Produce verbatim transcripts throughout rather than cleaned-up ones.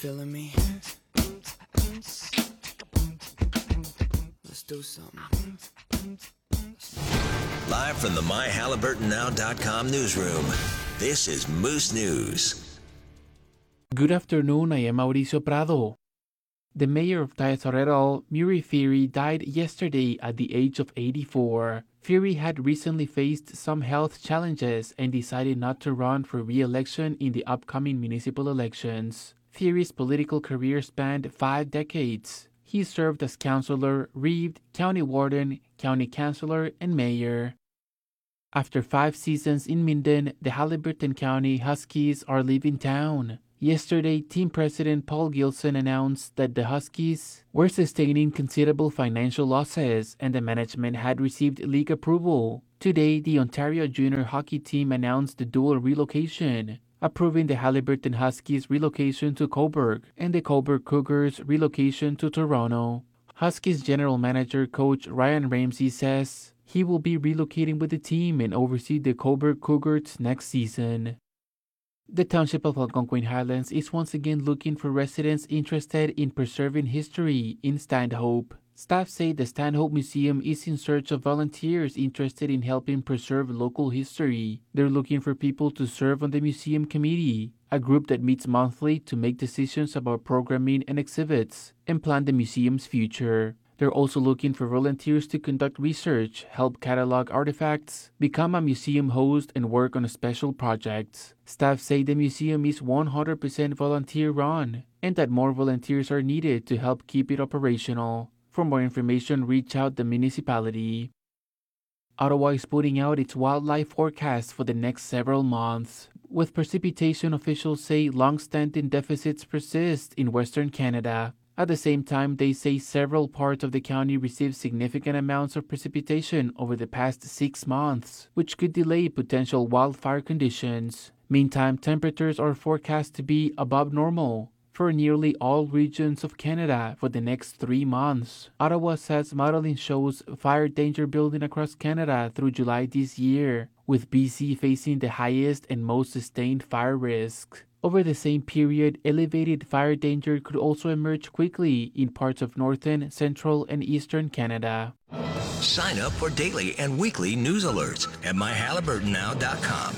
feeling me? Let's do something. Live from the my halliburton now dot com newsroom, this is Moose News. Good afternoon, I am Mauricio Prado. The mayor of Tayasarero, Murray Feary, died yesterday at the age of eighty-four. Feary had recently faced some health challenges and decided not to run for re-election in the upcoming municipal elections. Feary's political career spanned five decades. He served as councilor, reeve, county warden, county councilor, and mayor. After five seasons in Minden, the Haliburton County Huskies are leaving town. Yesterday, team president Paul Gilson announced that the Huskies were sustaining considerable financial losses and the management had received league approval. Today, the Ontario junior hockey team announced the dual relocation, approving the Haliburton Huskies relocation to Cobourg and the Cobourg Cougars relocation to Toronto. Huskies general manager coach Ryan Ramsey says he will be relocating with the team and oversee the Cobourg Cougars next season. The Township of Algonquin Highlands is once again looking for residents interested in preserving history in Stanhope. Staff say the Stanhope Museum is in search of volunteers interested in helping preserve local history. They're looking for people to serve on the museum committee, a group that meets monthly to make decisions about programming and exhibits and plan the museum's future. They're also looking for volunteers to conduct research, help catalog artifacts, become a museum host, and work on special projects. Staff say the museum is one hundred percent volunteer-run and that more volunteers are needed to help keep it operational. For more information, reach out the municipality. Ottawa is putting out its wildlife forecast for the next several months. With precipitation, officials say long-standing deficits persist in Western Canada. At the same time, they say several parts of the county received significant amounts of precipitation over the past six months, which could delay potential wildfire conditions. Meantime, temperatures are forecast to be above normal for nearly all regions of Canada for the next three months. Ottawa says modeling shows fire danger building across Canada through July this year, with B C facing the highest and most sustained fire risk. Over the same period, elevated fire danger could also emerge quickly in parts of northern, central, and eastern Canada. Sign up for daily and weekly news alerts at my halliburton now dot com.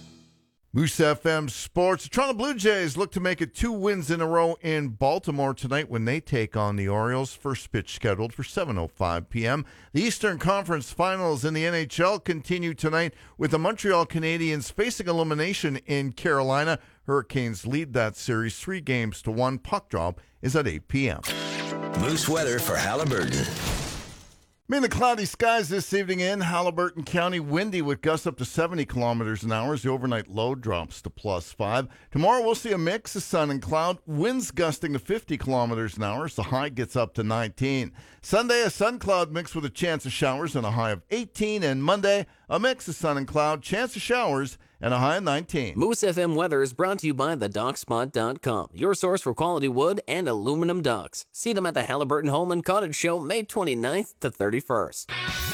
Moose F M Sports. The Toronto Blue Jays look to make it two wins in a row in Baltimore tonight when they take on the Orioles. First pitch scheduled for seven oh five p.m. The Eastern Conference Finals in the N H L continue tonight with the Montreal Canadiens facing elimination in Carolina. Hurricanes lead that series three games to one. Puck drop is at eight p.m. Moose weather for Halliburton. Mainly cloudy skies this evening in Haliburton County. Windy with gusts up to seventy kilometers an hour. The overnight low drops to plus five. Tomorrow we'll see a mix of sun and cloud. Winds gusting to fifty kilometers an hour. The high gets up to nineteen. Sunday, a sun cloud mix with a chance of showers and a high of eighteen. And Monday, a mix of sun and cloud, chance of showers, and a high of nineteen. Moose F M weather is brought to you by the dock spot dot com, your source for quality wood and aluminum docks. See them at the Halliburton Home and Cottage Show May twenty-ninth to thirty-first.